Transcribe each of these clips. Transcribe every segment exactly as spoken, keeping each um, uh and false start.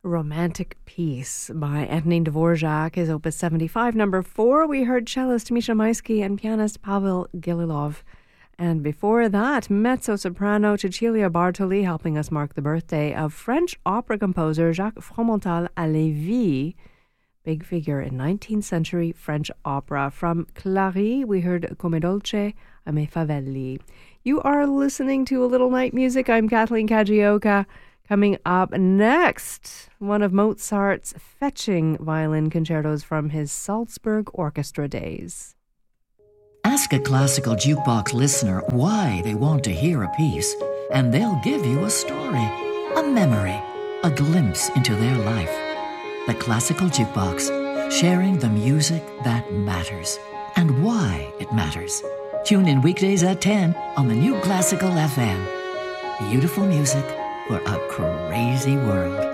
Romantic Peace by Antonin Dvorak is Opus seventy-five. Number four, we heard cellist Misha Maisky and pianist Pavel Gililov. And before that, mezzo-soprano Cecilia Bartoli helping us mark the birthday of French opera composer Jacques Fromental à Lévis, big figure in nineteenth century French opera. From Clary, we heard Come dolce a me favelli. You are listening to A Little Night Music. I'm Kathleen Kajioka. Coming up next, one of Mozart's fetching violin concertos from his Salzburg Orchestra days. Ask a classical jukebox listener why they want to hear a piece, and they'll give you a story, a memory, a glimpse into their life. The Classical Jukebox, sharing the music that matters and why it matters. Tune in weekdays at ten on the New Classical F M. Beautiful music for a crazy world.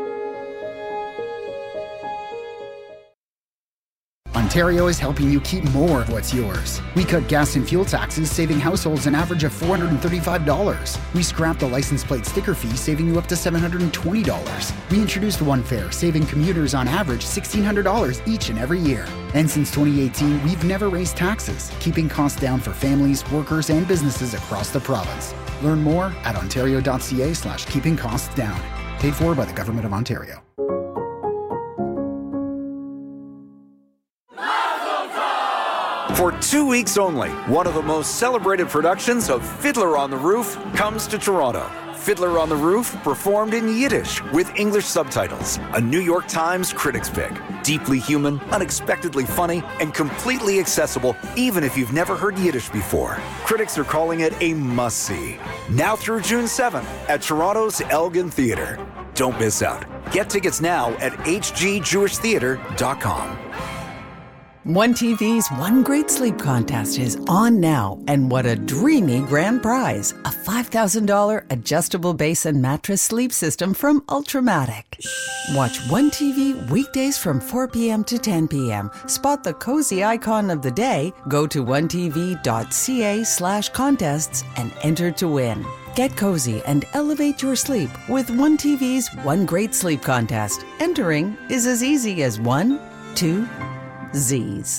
Ontario is helping you keep more of what's yours. We cut gas and fuel taxes, saving households an average of four hundred thirty-five dollars. We scrapped the license plate sticker fee, saving you up to seven hundred twenty dollars. We introduced One Fare, saving commuters on average one thousand six hundred dollars each and every year. And since twenty eighteen, we've never raised taxes, keeping costs down for families, workers, and businesses across the province. Learn more at ontario.ca slash keeping costs down. Paid for by the Government of Ontario. For two weeks only, one of the most celebrated productions of Fiddler on the Roof comes to Toronto. Fiddler on the Roof, performed in Yiddish with English subtitles. A New York Times critics pick. Deeply human, unexpectedly funny, and completely accessible even if you've never heard Yiddish before. Critics are calling it a must-see. Now through June seventh at Toronto's Elgin Theatre. Don't miss out. Get tickets now at h g jewish theatre dot com. one T V's One Great Sleep Contest is on now, and what a dreamy grand prize. A five thousand dollars adjustable base and mattress sleep system from Ultramatic. Watch One T V weekdays from four p.m. to ten p.m. Spot the cozy icon of the day, go to one t v dot c a slash contests and enter to win. Get cozy and elevate your sleep with One T V's One Great Sleep Contest. Entering is as easy as one, two, Z's.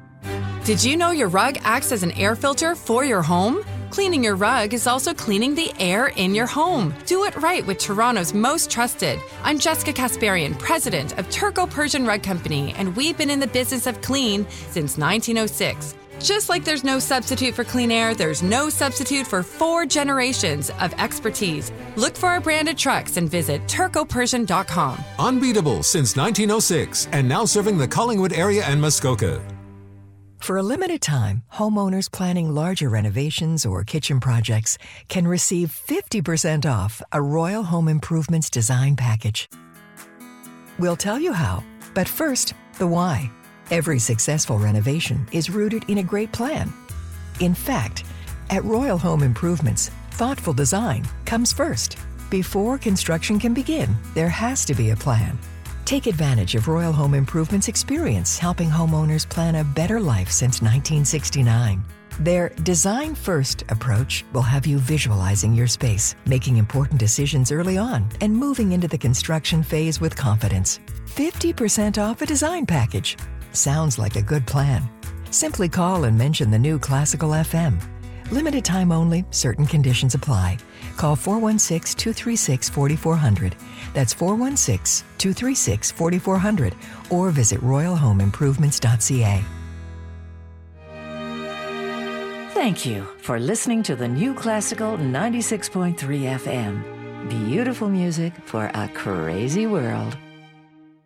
Did you know your rug acts as an air filter for your home? Cleaning your rug is also cleaning the air in your home. Do it right with Toronto's most trusted. I'm Jessica Kasparian, president of Turco Persian Rug Company, and we've been in the business of clean since nineteen oh six. Just like there's no substitute for clean air, there's no substitute for four generations of expertise. Look for our branded trucks and visit turco persian dot com. Unbeatable since nineteen oh six and now serving the Collingwood area and Muskoka. For a limited time, homeowners planning larger renovations or kitchen projects can receive fifty percent off a Royal Home Improvements design package. We'll tell you how, but first, the why. Every successful renovation is rooted in a great plan. In fact, at Royal Home Improvements, thoughtful design comes first. Before construction can begin, there has to be a plan. Take advantage of Royal Home Improvements' experience helping homeowners plan a better life since nineteen sixty-nine. Their Design First approach will have you visualizing your space, making important decisions early on, and moving into the construction phase with confidence. fifty percent off a design package. Sounds like a good plan. Simply call and mention the New Classical F M. Limited time only, certain conditions apply. Call four one six, two three six, four four zero zero. That's four one six, two three six, four four zero zero or visit royal home improvements dot c a. Thank you for listening to the New Classical ninety-six point three F M. Beautiful music for a crazy world.